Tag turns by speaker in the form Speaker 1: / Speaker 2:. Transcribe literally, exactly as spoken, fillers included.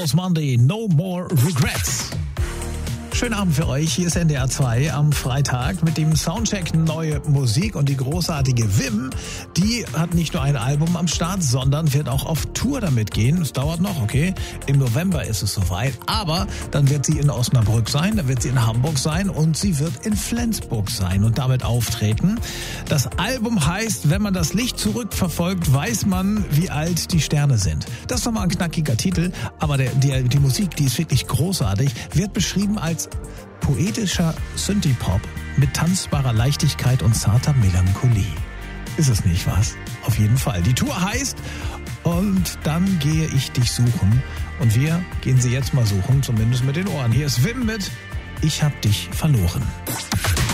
Speaker 1: Almost Monday, no more regrets. Schönen Abend für euch, hier ist N D R zwei am Freitag mit dem Soundcheck Neue Musik und die großartige Wim, die hat nicht nur ein Album am Start, sondern wird auch auf Tour damit gehen. Es dauert noch, okay, im November ist es soweit, aber dann wird sie in Osnabrück sein, dann wird sie in Hamburg sein und sie wird in Flensburg sein und damit auftreten. Das Album heißt, wenn man das Licht zurückverfolgt, weiß man, wie alt die Sterne sind. Das ist nochmal ein knackiger Titel, aber der, der, die Musik, die ist wirklich großartig, wird beschrieben als poetischer Synthie-Pop mit tanzbarer Leichtigkeit und zarter Melancholie. Ist es nicht, was? Auf jeden Fall. Die Tour heißt Und dann gehe ich dich suchen. Und wir gehen sie jetzt mal suchen, zumindest mit den Ohren. Hier ist Wim mit Ich hab dich verloren.